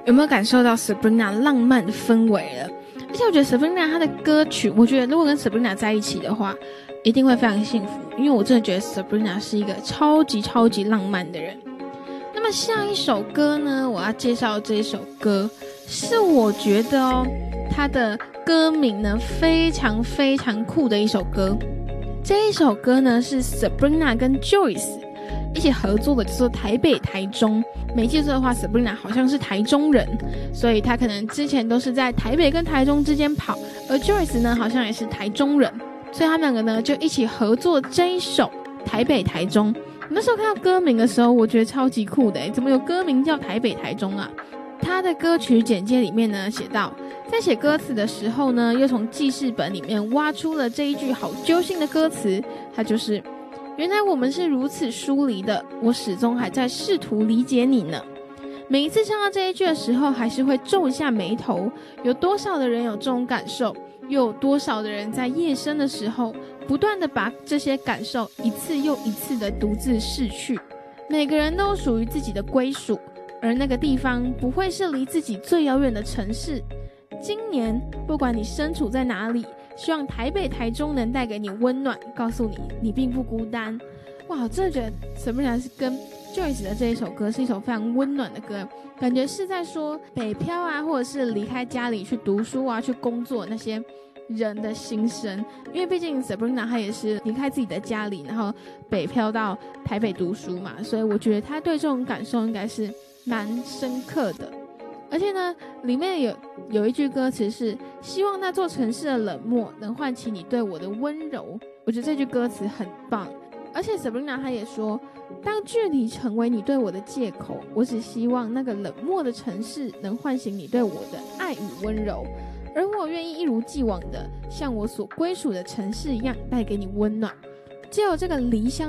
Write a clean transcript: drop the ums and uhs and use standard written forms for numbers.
有没有感受到 Sabrina 浪漫的氛围了？而且我觉得 Sabrina 她的歌曲，我觉得如果跟 Sabrina 在一起的话，一定会非常幸福，因为我真的觉得 Sabrina 是一个超级浪漫的人。那么下一首歌呢，我要介绍这一首歌，是我觉得它的歌名呢非常酷的一首歌。这一首歌呢是 Sabrina 跟 Joyce 一起合作的，叫做台北台中。没记错的话 Sabrina 好像是台中人，所以她可能之前都是在台北跟台中之间跑，而 Joyce 呢好像也是台中人，所以他们两个呢就一起合作这一首台北台中。我那时候看到歌名的时候，我觉得超级酷的，怎么有歌名叫台北台中啊？他的歌曲简介里面呢写到，在写歌词的时候呢，又从记事本里面挖出了这一句好揪心的歌词，它就是原来我们是如此疏离的，我始终还在试图理解你呢。每一次唱到这一句的时候，还是会皱一下眉头，有多少的人有这种感受，又有多少的人在夜深的时候不断的把这些感受一次又一次的独自逝去。每个人都有属于自己的归属，而那个地方不会是离自己最遥远的城市。今年不管你身处在哪里，希望台北台中能带给你温暖，告诉你你并不孤单。哇，我真的觉得 Sabrina 是跟 Joyce 的这一首歌是一首非常温暖的歌，感觉是在说北漂啊，或者是离开家里去读书啊，去工作那些人的心声。因为毕竟 Sabrina 她也是离开自己的家里，然后北漂到台北读书嘛，所以我觉得她对这种感受应该是蛮深刻的。而且呢，里面有一句歌词是希望那座城市的冷漠能唤起你对我的温柔。我觉得这句歌词很棒。而且 Sabrina 她也说，当距离成为你对我的借口，我只希望那个冷漠的城市能唤醒你对我的爱与温柔，而我愿意一如既往的像我所归属的城市一样带给你温暖。藉由这个离乡